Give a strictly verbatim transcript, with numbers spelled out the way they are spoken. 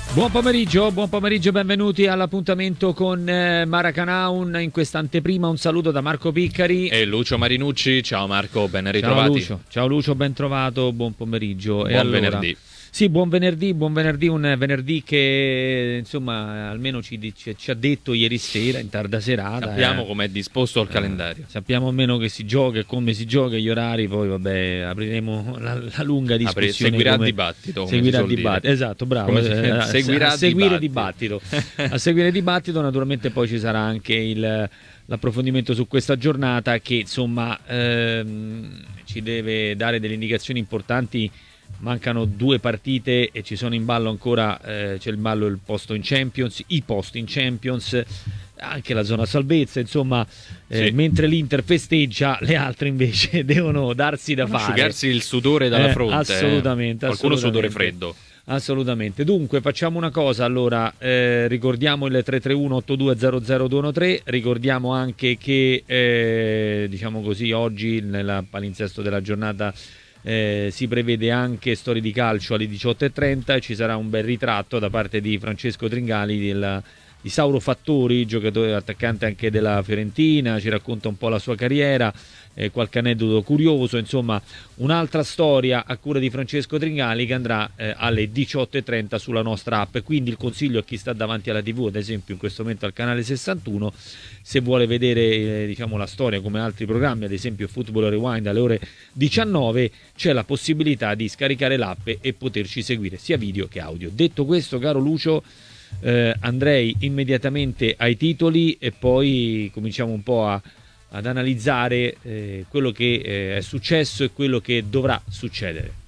Buon pomeriggio, buon pomeriggio, benvenuti all'appuntamento con eh, Maracanaun. In questa anteprima un saluto da Marco Piccari e Lucio Marinucci. Ciao Marco, ben ritrovati. Ciao Lucio, ciao Lucio, ben trovato, buon pomeriggio. Buon e allora, venerdì. Sì, buon venerdì, buon venerdì, un venerdì che insomma almeno ci, ci, ci ha detto ieri sera, in tarda serata. Sappiamo eh, com'è disposto il eh, calendario. Sappiamo almeno che si gioca e come si gioca, gli orari, poi vabbè, apriremo la, la lunga discussione. Apri, seguirà come, il dibattito. Come seguirà si il dibattito, esatto, bravo. Come si, eh, seguirà a, a seguire dibattito. dibattito. A seguire dibattito, naturalmente poi ci sarà anche il... l'approfondimento su questa giornata che insomma ehm, ci deve dare delle indicazioni importanti. Mancano due partite e ci sono in ballo ancora, eh, c'è il ballo il posto in Champions, i posti in Champions, anche la zona salvezza, insomma, eh, sì. Mentre l'Inter festeggia, le altre invece devono darsi da fare. Asciugarsi il sudore dalla eh, fronte. Assolutamente. Eh. Qualcuno assolutamente. sudore freddo. Assolutamente. Dunque facciamo una cosa, allora eh, ricordiamo il tre tre uno otto due zero zero due uno tre, ricordiamo anche che eh, diciamo così oggi nel palinsesto della giornata eh, si prevede anche Storie di calcio alle diciotto e trenta e ci sarà un bel ritratto da parte di Francesco Tringali del, di Sauro Fattori, giocatore attaccante anche della Fiorentina, ci racconta un po' la sua carriera, eh, qualche aneddoto curioso, insomma un'altra storia a cura di Francesco Tringali che andrà eh, alle diciotto e trenta sulla nostra app. Quindi il consiglio a chi sta davanti alla tivù, ad esempio in questo momento al canale sessantuno, se vuole vedere eh, diciamo la storia come altri programmi, ad esempio Football Rewind alle ore diciannove, c'è la possibilità di scaricare l'app e poterci seguire sia video che audio. Detto questo, caro Lucio, eh, andrei immediatamente ai titoli e poi cominciamo un po' a ad analizzare eh, quello che eh, è successo e quello che dovrà succedere.